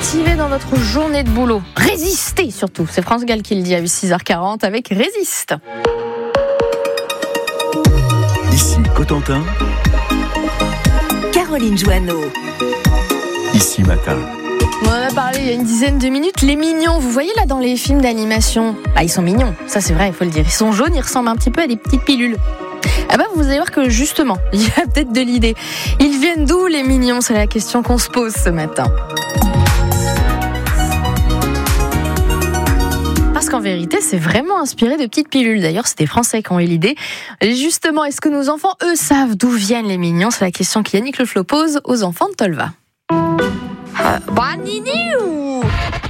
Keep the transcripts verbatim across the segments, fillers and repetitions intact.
motivé dans votre journée de boulot. Résistez surtout. C'est France Gall qui le dit à six heures quarante avec Résiste. Ici Cotentin. Caroline Joanneau. Ici Matin. On en a parlé il y a une dizaine de minutes. Les mignons, vous voyez là dans les films d'animation, bah, ils sont mignons, ça c'est vrai, il faut le dire. Ils sont jaunes, ils ressemblent un petit peu à des petites pilules. Ah bah vous allez voir que justement, il y a peut-être de l'idée. Ils viennent d'où les mignons? C'est la question qu'on se pose ce matin. Parce qu'en vérité, c'est vraiment inspiré de petites pilules. D'ailleurs, c'est des Français qui ont eu l'idée. Et justement, est-ce que nos enfants, eux, savent d'où viennent les mignons? C'est la question qu'Yannick Le Flo pose aux enfants de Tolva. Euh, bah, Nini ou...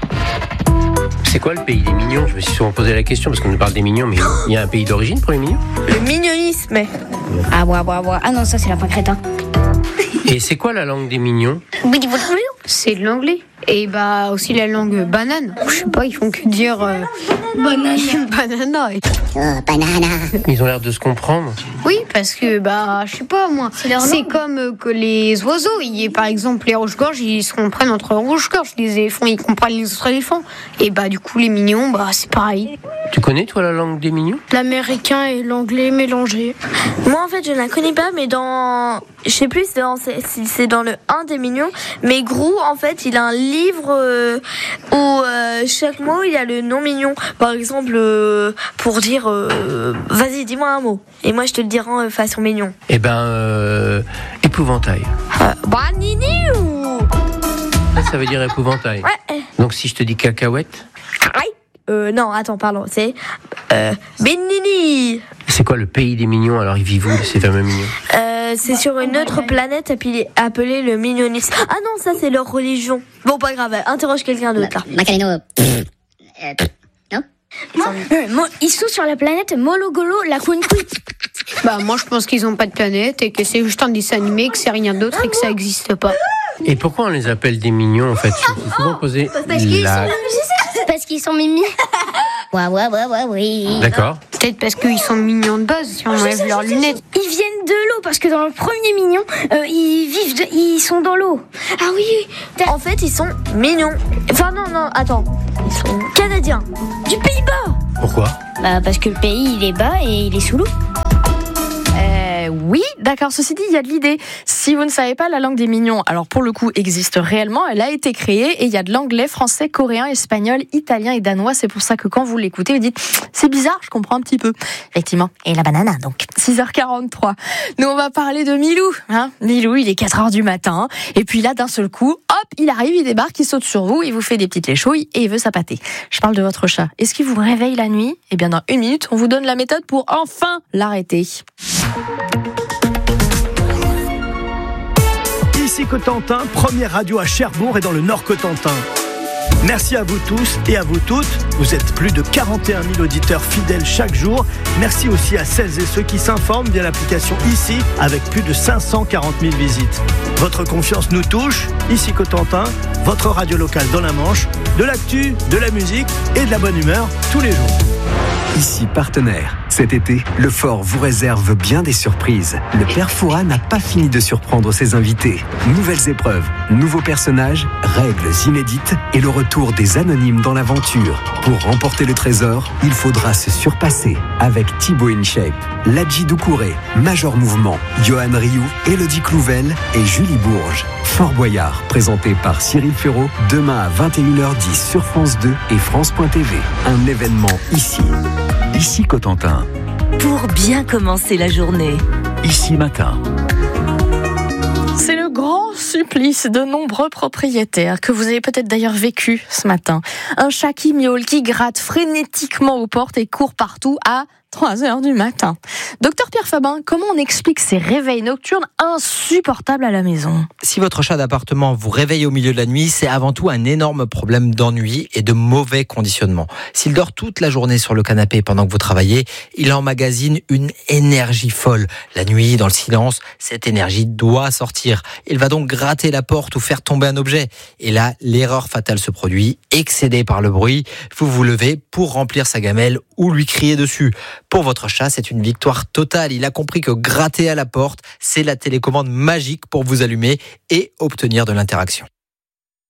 C'est quoi le pays des mignons? Je me suis souvent posé la question parce qu'on nous parle des mignons, mais il y a un pays d'origine pour les mignons? Le mignonisme. Ah, ouais, ouais, ouais. Ah non, ça, c'est la fin crétin. Et c'est quoi la langue des mignons? C'est de l'anglais. Et bah aussi la langue banane. Je sais pas, ils font que dire euh, banane, banana. Oh, banana. Ils ont l'air de se comprendre. Oui, parce que bah je sais pas moi. C'est, c'est comme euh, que les oiseaux. Il y a, par exemple les rouges-gorges, ils se comprennent entre rouges-gorges. Les éléphants, ils comprennent les autres éléphants. Et bah du coup les mignons, bah c'est pareil. Tu connais toi la langue des mignons? L'américain et l'anglais mélangés. Moi en fait je ne la connais pas, mais dans, je sais plus c'est dans, c'est, c'est dans le un des mignons. Mais Grou en fait il a un livre euh, où euh, chaque mot il y a le nom mignon. Par exemple euh, pour dire euh, vas-y dis-moi un mot et moi je te le dirai en façon mignon. Eh ben euh, épouvantail. Euh, bah Nini ou... Ça, ça veut dire épouvantail. Ouais. Donc si je te dis cacahuète? Aïe. Euh, non, attends, pardon, c'est euh, Benini. C'est quoi le pays des mignons? Alors ils vivent où ces fameux mignons? euh, C'est sur une autre planète appelée, appelée le mignonisme. Ah non, ça c'est leur religion. Bon, pas grave, interroge quelqu'un d'autre là. Macareno. Euh, non Euh, ils sont sur la planète Mologolo, la Quinquit. Bah moi je pense qu'ils ont pas de planète et que c'est juste un dessin animé, que c'est rien d'autre et que ça existe pas. Et pourquoi on les appelle des mignons en fait? Je me suis souvent posé la... Parce qu'ils sont mimi. Ouais, ouais, ouais, ouais, oui. D'accord. Peut-être parce qu'ils sont mignons de base si on enlève leurs lunettes. Ils viennent de l'eau parce que dans le premier mignon, euh, ils vivent, de, ils sont dans l'eau. Ah oui. En fait, ils sont mignons. Enfin non, non, attends. Ils sont canadiens. Du Pays-Bas. Pourquoi? Bah parce que le pays il est bas et il est sous l'eau. Euh, oui, d'accord. Ceci dit, il y a de l'idée. Si vous ne savez pas, la langue des mignons, alors pour le coup, existe réellement. Elle a été créée et il y a de l'anglais, français, coréen, espagnol, italien et danois. C'est pour ça que quand vous l'écoutez, vous dites c'est bizarre, je comprends un petit peu. Effectivement. Et la banana, donc. six heures quarante-trois. Nous, on va parler de Milou. Hein Milou, il est quatre heures du matin. Et puis là, d'un seul coup, hop, il arrive, il débarque, il saute sur vous, il vous fait des petites léchouilles et il veut s'appâter. Je parle de votre chat. Est-ce qu'il vous réveille la nuit? Eh bien, dans une minute, on vous donne la méthode pour enfin l'arrêter. Ici Cotentin, première radio à Cherbourg et dans le Nord Cotentin. Merci à vous tous et à vous toutes. Vous êtes plus de quarante et un mille auditeurs fidèles chaque jour. Merci aussi à celles et ceux qui s'informent via l'application Ici avec plus de cinq cent quarante mille visites. Votre confiance nous touche. Ici Cotentin, votre radio locale dans la Manche. De l'actu, de la musique et de la bonne humeur tous les jours. Ici partenaire. Cet été, le Fort vous réserve bien des surprises. Le Père Fouras n'a pas fini de surprendre ses invités. Nouvelles épreuves, nouveaux personnages, règles inédites et le retour des anonymes dans l'aventure. Pour remporter le trésor, il faudra se surpasser avec Thibaut InShape, Ladji Doucouré, Major Mouvement, Johan Rioux, Élodie Clouvel et Julie Bourges. Fort Boyard, présenté par Cyril Ferraud, demain à vingt et une heures dix sur France deux et France point T V. Un événement ici. Ici Cotentin. Pour bien commencer la journée. Ici Matin. C'est le grand supplice de nombreux propriétaires que vous avez peut-être d'ailleurs vécu ce matin. Un chat qui miaule, qui gratte frénétiquement aux portes et court partout à trois heures du matin. Docteur Pierre Fabin, comment on explique ces réveils nocturnes insupportables à la maison? Si votre chat d'appartement vous réveille au milieu de la nuit, c'est avant tout un énorme problème d'ennui et de mauvais conditionnement. S'il dort toute la journée sur le canapé pendant que vous travaillez, il emmagasine une énergie folle. La nuit, dans le silence, cette énergie doit sortir. Il va donc gratter la porte ou faire tomber un objet. Et là, l'erreur fatale se produit. Excédé par le bruit, vous vous levez pour remplir sa gamelle ou lui crier dessus. Pour votre chat, c'est une victoire totale. Il a compris que gratter à la porte, c'est la télécommande magique pour vous allumer et obtenir de l'interaction.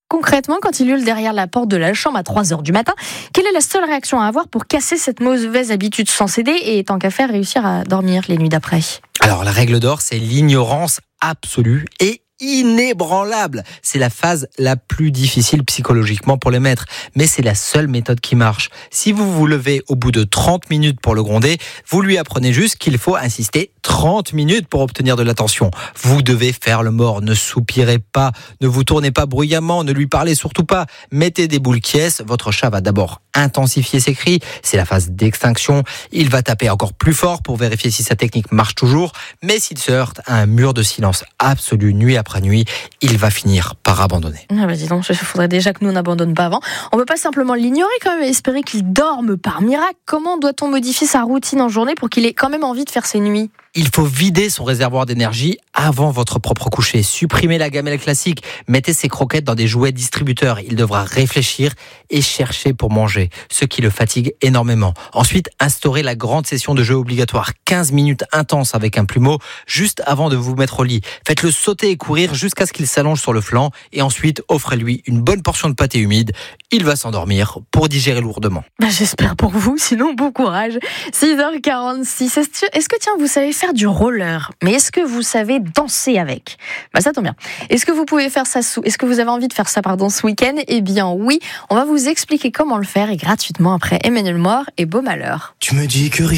concrètement, quand il hurle derrière la porte de la chambre à trois heures du matin, quelle est la seule réaction à avoir pour casser cette mauvaise habitude sans céder et tant qu'à faire réussir à dormir les nuits d'après? Alors la règle d'or, c'est l'ignorance absolue et inébranlable. C'est la phase la plus difficile psychologiquement pour les maîtres, mais c'est la seule méthode qui marche. Si vous vous levez au bout de trente minutes pour le gronder, vous lui apprenez juste qu'il faut insister trente minutes pour obtenir de l'attention. Vous devez faire le mort, ne soupirez pas, ne vous tournez pas bruyamment, ne lui parlez surtout pas. Mettez des boules quiesces, votre chat va d'abord intensifier ses cris, c'est la phase d'extinction. Il va taper encore plus fort pour vérifier si sa technique marche toujours, mais s'il se heurte à un mur de silence absolu nuit après nuit, il va finir par abandonner. Ah bah dis donc, il faudrait déjà que nous n'abandonnions pas avant. On ne peut pas simplement l'ignorer quand même et espérer qu'il dorme par miracle. Comment doit-on modifier sa routine en journée pour qu'il ait quand même envie de faire ses nuits? Il faut vider son réservoir d'énergie avant votre propre coucher. Supprimez la gamelle classique. Mettez ses croquettes dans des jouets distributeurs. Il devra réfléchir et chercher pour manger, ce qui le fatigue énormément. Ensuite, instaurez la grande session de jeu obligatoire. quinze minutes intenses avec un plumeau juste avant de vous mettre au lit. Faites-le sauter et courir jusqu'à ce qu'il s'allonge sur le flanc. Et ensuite, offrez-lui une bonne portion de pâté humide. Il va s'endormir pour digérer lourdement. Bah, j'espère pour vous, sinon bon courage. six heures quarante-six. Est-ce que, est-ce que tiens, vous savez faire du roller, mais est-ce que vous savez danser avec? Bah ça tombe bien. Est-ce que vous pouvez faire ça sous... Est-ce que vous avez envie de faire ça pardon ce week-end? Eh bien oui, on va vous expliquer comment le faire et gratuitement après Emmanuel Moir et Beau Malheur. Tu me dis que rien